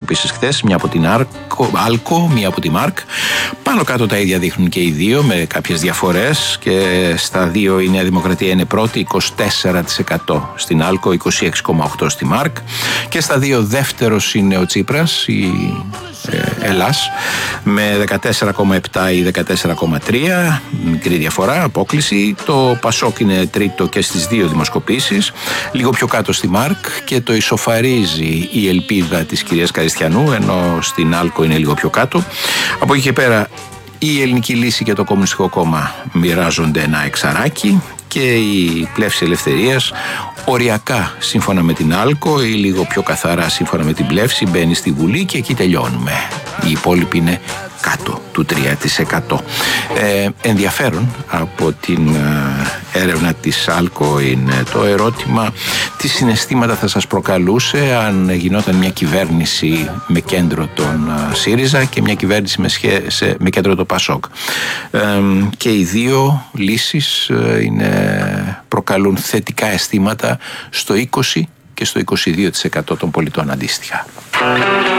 δημοσκοπήσεις χθες, μια από την Άλκο, μια από τη Μάρκ. Πάνω κάτω τα ίδια δείχνουν και οι δύο, με κάποιες διαφορές, και στα δύο η Νέα Δημοκρατία είναι πρώτη, 24% στην Άλκο, 26,8% στη Μάρκ, και στα δύο δεύτερος είναι ο Τσίπρας, η Ελλάς, με 14,7% ή 14,3%, μικρή διαφορά, απόκληση. Το Πασόκ είναι τρίτο και στις δύο δημοσκοπήσεις, λίγο πιο κάτω στη Μάρκ, και το ισοφαρίζει η Ελπίδα της κυρίας Καριστιανού, ενώ στην Άλκο είναι λίγο πιο κάτω. Από εκεί και πέρα η Ελληνική Λύση και το Κομμουνιστικό Κόμμα μοιράζονται ένα εξαράκι, και η Πλεύση Ελευθερίας οριακά σύμφωνα με την Άλκο ή λίγο πιο καθαρά σύμφωνα με την Πλεύση μπαίνει στη Βουλή, και εκεί τελειώνουμε. Οι υπόλοιποι είναι κάτω του 3%. Ενδιαφέρον από την έρευνα της Άλκο είναι το ερώτημα τι συναισθήματα θα σας προκαλούσε αν γινόταν μια κυβέρνηση με κέντρο τον ΣΥΡΙΖΑ και μια κυβέρνηση με κέντρο το ΠΑΣΟΚ. Και οι δύο λύσεις προκαλούν θετικά αισθήματα στο 20% και στο 22% των πολιτών αντίστοιχα.